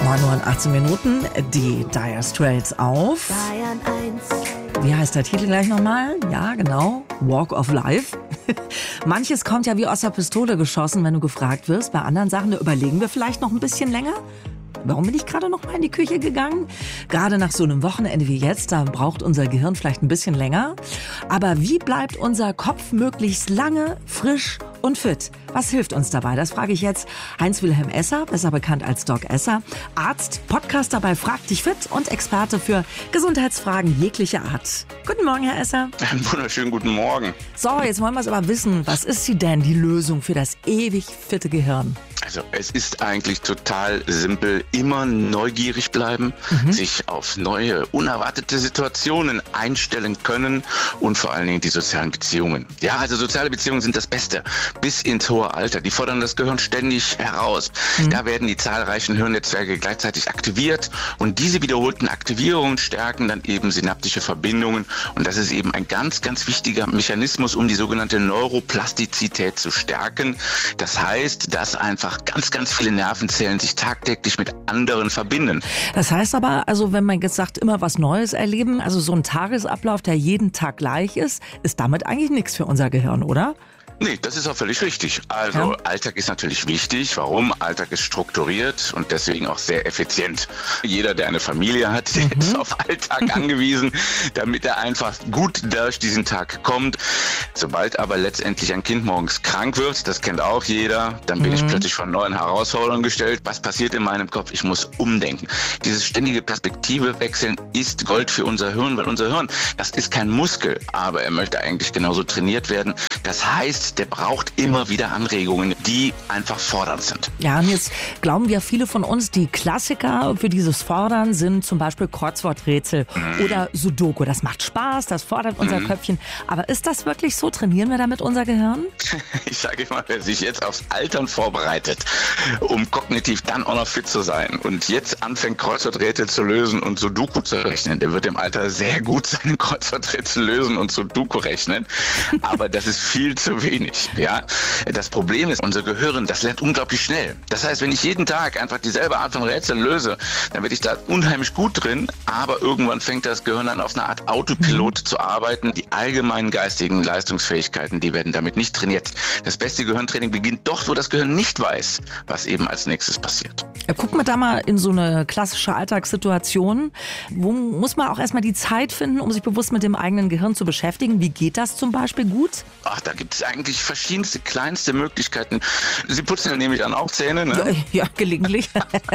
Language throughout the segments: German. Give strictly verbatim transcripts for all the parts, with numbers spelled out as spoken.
neun Uhr und achtzehn Minuten, die Dire Straits auf. Bayern eins. Wie heißt der Titel gleich nochmal? Ja, genau. Walk of Life. Manches kommt ja wie aus der Pistole geschossen, wenn du gefragt wirst. Bei anderen Sachen, da überlegen wir vielleicht noch ein bisschen länger. Warum bin ich gerade noch mal in die Küche gegangen? Gerade nach so einem Wochenende wie jetzt, da braucht unser Gehirn vielleicht ein bisschen länger. Aber wie bleibt unser Kopf möglichst lange frisch und fit? Was hilft uns dabei? Das frage ich jetzt Heinz-Wilhelm Esser, besser bekannt als Doc Esser. Arzt, Podcaster bei Frag dich fit und Experte für Gesundheitsfragen jeglicher Art. Guten Morgen, Herr Esser. Einen wunderschönen guten Morgen. So, jetzt wollen wir es aber wissen. Was ist sie denn, die Lösung für das ewig fitte Gehirn? Also es ist eigentlich total simpel. Immer neugierig bleiben, mhm. sich auf neue, unerwartete Situationen einstellen können und vor allen Dingen die sozialen Beziehungen. Ja, also soziale Beziehungen sind das Beste. Bis ins hohe Alter. Die fordern das Gehirn ständig heraus. Mhm. Da werden die zahlreichen Hirnnetzwerke gleichzeitig aktiviert und diese wiederholten Aktivierungen stärken dann eben synaptische Verbindungen. Und das ist eben ein ganz, ganz wichtiger Mechanismus, um die sogenannte Neuroplastizität zu stärken. Das heißt, dass einfach ganz, ganz viele Nervenzellen sich tagtäglich mit anderen verbinden. Das heißt aber, also wenn man jetzt sagt, immer was Neues erleben, also so ein Tagesablauf, der jeden Tag gleich ist, ist damit eigentlich nichts für unser Gehirn, oder? Nee, das ist auch völlig richtig. Also ja. Alltag ist natürlich wichtig. Warum? Alltag ist strukturiert und deswegen auch sehr effizient. Jeder, der eine Familie hat, der mhm. ist auf Alltag angewiesen, damit er einfach gut durch diesen Tag kommt. Sobald aber letztendlich ein Kind morgens krank wird, das kennt auch jeder, dann bin mhm. ich plötzlich vor neuen Herausforderungen gestellt. Was passiert in meinem Kopf? Ich muss umdenken. Dieses ständige Perspektive wechseln ist Gold für unser Hirn, weil unser Hirn, das ist kein Muskel, aber er möchte eigentlich genauso trainiert werden. Das heißt, der braucht immer wieder Anregungen, die einfach fordernd sind. Ja, und jetzt glauben wir viele von uns, die Klassiker für dieses Fordern sind zum Beispiel Kreuzworträtsel mhm. oder Sudoku. Das macht Spaß, das fordert unser mhm. Köpfchen. Aber ist das wirklich so? Trainieren wir damit unser Gehirn? Ich sage mal, wer sich jetzt aufs Altern vorbereitet, um kognitiv dann auch noch fit zu sein und jetzt anfängt, Kreuzworträtsel zu lösen und Sudoku zu rechnen, der wird im Alter sehr gut seine Kreuzworträtsel lösen und Sudoku rechnen. Aber das ist viel zu wenig. Ja, das Problem ist, unser Gehirn, das lernt unglaublich schnell. Das heißt, wenn ich jeden Tag einfach dieselbe Art von Rätseln löse, dann werde ich da unheimlich gut drin, aber irgendwann fängt das Gehirn an, auf eine Art Autopilot zu arbeiten. Die allgemeinen geistigen Leistungsfähigkeiten, die werden damit nicht trainiert. Das beste Gehirntraining beginnt dort, wo das Gehirn nicht weiß, was eben als nächstes passiert. Ja, gucken wir da mal in so eine klassische Alltagssituation. Wo muss man auch erstmal die Zeit finden, um sich bewusst mit dem eigenen Gehirn zu beschäftigen? Wie geht das zum Beispiel gut? Ach, da gibt es eigentlich verschiedenste, kleinste Möglichkeiten. Sie putzen ja nämlich an auch Zähne, ne? Ja, ja, gelegentlich.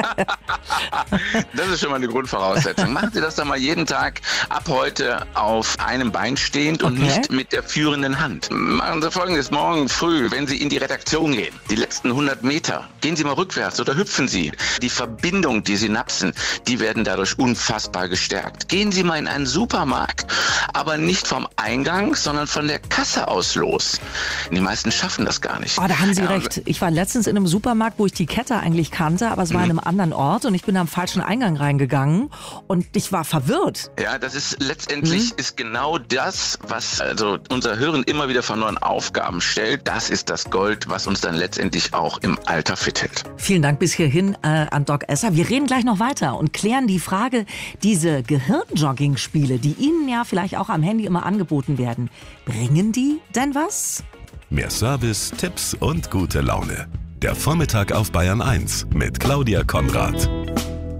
Das ist schon mal eine Grundvoraussetzung. Machen Sie das doch mal jeden Tag ab heute auf einem Bein stehend und okay. nicht mit der führenden Hand. Machen Sie Folgendes morgen früh, wenn Sie in die Redaktion gehen, die letzten hundert Meter, gehen Sie mal rückwärts oder hüpfen Sie. Die Verbindung, die Synapsen, die werden dadurch unfassbar gestärkt. Gehen Sie mal in einen Supermarkt, aber nicht vom Eingang, sondern von der Kasse aus los. Die meisten schaffen das gar nicht. Oh, da haben Sie ja, recht. Ich war letztens in einem Supermarkt, wo ich die Kette eigentlich kannte, aber es war mhm. in einem anderen Ort und ich bin am falschen Eingang reingegangen und ich war verwirrt. Ja, das ist letztendlich mhm. ist genau das, was also unser Hirn immer wieder vor neuen Aufgaben stellt. Das ist das Gold, was uns dann letztendlich auch im Alter fit hält. Vielen Dank bis hierhin äh, an Doc Esser. Wir reden gleich noch weiter und klären die Frage, diese Gehirnjogging-Spiele, die Ihnen ja vielleicht auch am Handy immer angeboten werden, bringen die denn was? Mehr Service, Tipps und gute Laune. Der Vormittag auf Bayern eins mit Claudia Konrad.